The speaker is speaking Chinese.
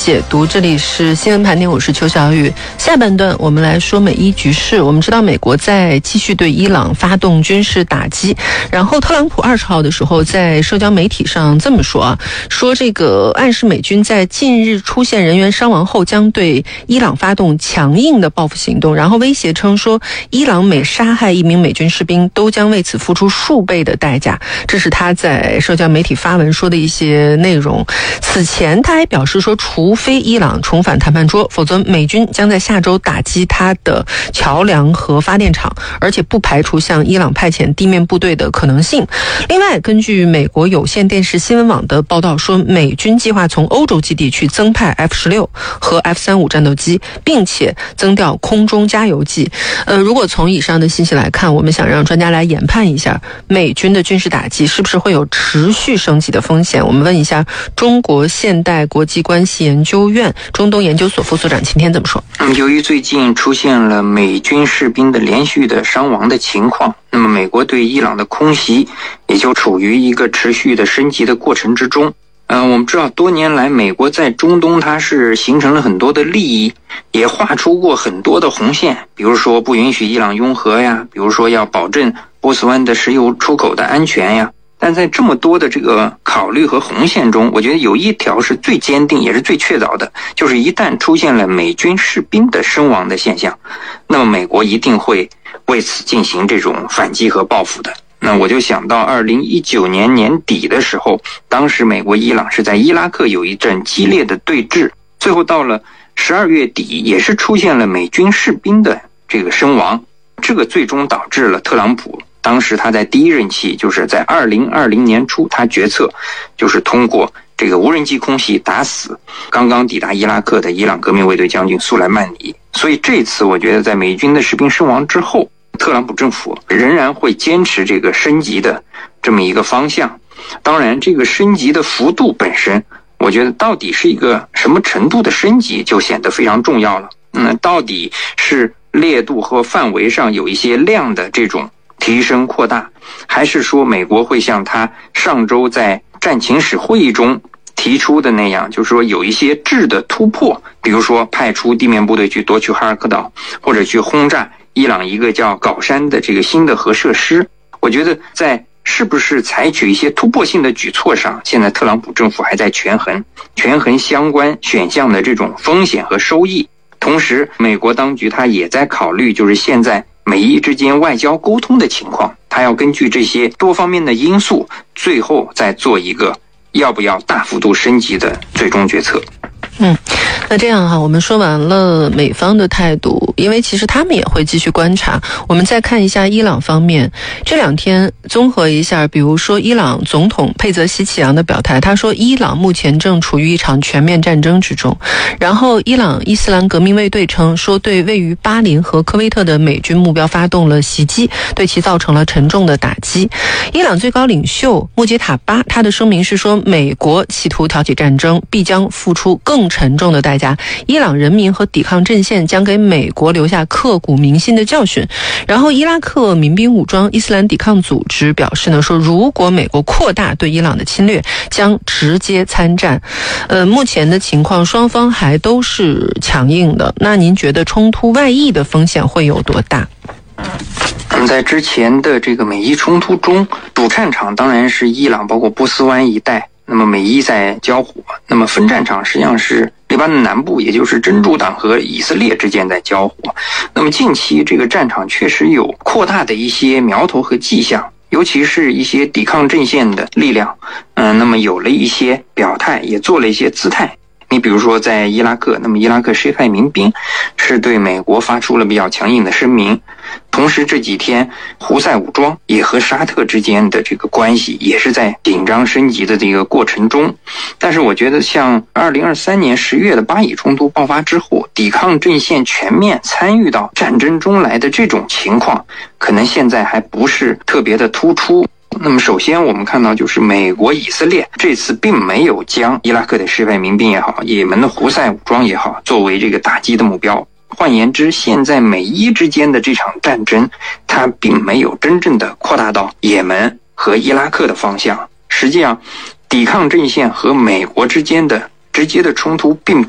解读，这里是新闻盘点，我是邱小雨。下半段我们来说美伊局势。我们知道美国在继续对伊朗发动军事打击，然后特朗普20号的时候在社交媒体上这么说说这个暗示美军在近日出现人员伤亡后将对伊朗发动强硬的报复行动，然后威胁称说伊朗每杀害一名美军士兵都将为此付出数倍的代价。这是他在社交媒体发文说的一些内容。此前他还表示说，除非伊朗重返谈判桌，否则美军将在下周打击他的桥梁和发电厂，而且不排除向伊朗派遣地面部队的可能性。另外，根据美国有线电视新闻网的报道说，美军计划从欧洲基地去增派 F-16 和 F-35战斗机，并且增调空中加油剂。如果从以上的信息来看，我们想让专家来研判一下美军的军事打击是不是会有持续升级的风险。我们问一下中国现代国际关系研究院中东研究所副所长秦天怎么说。 由于最近出现了美军士兵的连续的伤亡的情况，那么美国对伊朗的空袭也就处于一个持续的升级的过程之中。我们知道多年来美国在中东它是形成了很多的利益，也画出过很多的红线，比如说不允许伊朗拥核呀，比如说要保证波斯湾的石油出口的安全呀。但在这么多的这个考虑和红线中，我觉得有一条是最坚定也是最确凿的，就是一旦出现了美军士兵的身亡的现象，那么美国一定会为此进行这种反击和报复的。那我就想到2019年年底的时候，当时美国伊朗是在伊拉克有一阵激烈的对峙，最后到了12月底也是出现了美军士兵的这个身亡，这个最终导致了特朗普当时他在第一任期，就是在2020年初，他决策就是通过这个无人机空袭打死刚刚抵达伊拉克的伊朗革命卫队将军苏莱曼尼。所以这次我觉得在美军的士兵身亡之后，特朗普政府仍然会坚持这个升级的这么一个方向。当然这个升级的幅度本身，我觉得到底是一个什么程度的升级就显得非常重要了。到底是烈度和范围上有一些量的这种提升扩大，还是说美国会像他上周在战情室会议中提出的那样，就是说有一些质的突破，比如说派出地面部队去夺取哈尔科岛，或者去轰炸伊朗一个叫镐山的这个新的核设施。我觉得在是不是采取一些突破性的举措上，现在特朗普政府还在权衡相关选项的这种风险和收益。同时美国当局他也在考虑就是现在美伊之间外交沟通的情况，他要根据这些多方面的因素，最后再做一个要不要大幅度升级的最终决策。 那这样我们说完了美方的态度，因为其实他们也会继续观察。我们再看一下伊朗方面，这两天综合一下，比如说伊朗总统佩泽西奇扬的表态，他说伊朗目前正处于一场全面战争之中。然后伊朗伊斯兰革命卫队称说对位于巴林和科威特的美军目标发动了袭击，对其造成了沉重的打击。伊朗最高领袖穆杰塔巴他的声明是说，美国企图挑起战争必将付出更沉重的代价，伊朗人民和抵抗阵线将给美国留下刻骨铭心的教训。然后伊拉克民兵武装伊斯兰抵抗组织表示呢，说如果美国扩大对伊朗的侵略，将直接参战。目前的情况双方还都是强硬的，那您觉得冲突外溢的风险会有多大？ 在之前的这个美伊冲突中，主战场当然是伊朗包括波斯湾一带，那么美伊在交火，那么分战场实际上是黎巴嫩南部，也就是真主党和以色列之间在交火。那么近期这个战场确实有扩大的一些苗头和迹象，尤其是一些抵抗阵线的力量，那么有了一些表态，也做了一些姿态。你比如说在伊拉克，那么伊拉克什叶派民兵是对美国发出了比较强硬的声明，同时这几天胡塞武装也和沙特之间的这个关系也是在紧张升级的这个过程中。但是我觉得像2023年10月的巴以冲突爆发之后，抵抗阵线全面参与到战争中来的这种情况，可能现在还不是特别的突出。那么首先我们看到就是美国以色列这次并没有将伊拉克的什叶派民兵也好，也门的胡塞武装也好作为这个打击的目标。换言之，现在美伊之间的这场战争它并没有真正的扩大到也门和伊拉克的方向。实际上抵抗阵线和美国之间的直接的冲突并